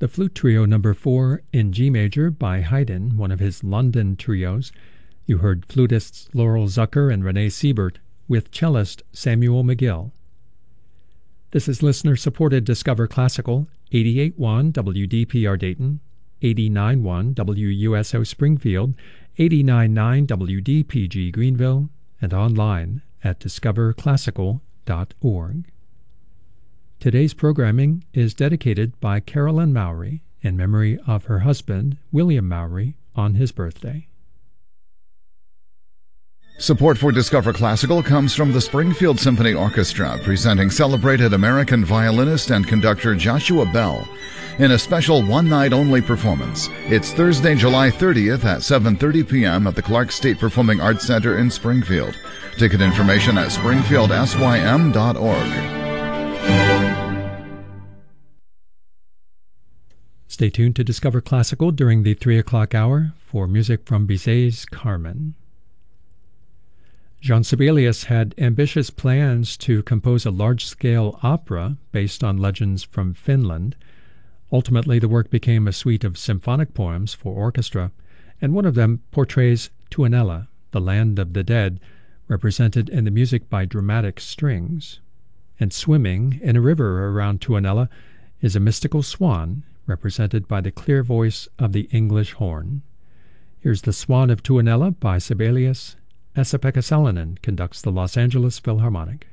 The Flute Trio No. 4 in G major by Haydn, one of his London trios. You heard flutists Laurel Zucker and Renee Siebert with cellist Samuel McGill. This is listener-supported Discover Classical, 88.1 WDPR Dayton, 89.1 WUSO Springfield, 89.9 WDPG Greenville, and online at discoverclassical.org. Today's programming is dedicated by Carolyn Mowry in memory of her husband, William Mowry, on his birthday. Support for Discover Classical comes from the Springfield Symphony Orchestra, presenting celebrated American violinist and conductor Joshua Bell in a special one-night-only performance. It's Thursday, July 30th at 7:30 p.m. at the Clark State Performing Arts Center in Springfield. Ticket information at springfieldsym.org. Stay tuned to Discover Classical during the 3 o'clock hour for music from Bizet's Carmen. Jean Sibelius had ambitious plans to compose a large-scale opera based on legends from Finland. Ultimately, the work became a suite of symphonic poems for orchestra, and one of them portrays Tuonela, the land of the dead, represented in the music by dramatic strings. And swimming in a river around Tuonela is a mystical swan, represented by the clear voice of the English horn. Here's The Swan of Tuonela by Sibelius. Esa-Pekka Salonen conducts the Los Angeles Philharmonic.